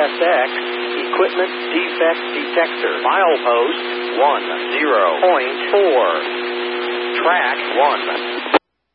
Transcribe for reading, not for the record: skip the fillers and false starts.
ESX, Equipment Defect Detector. Milepost 10.4. Track 1.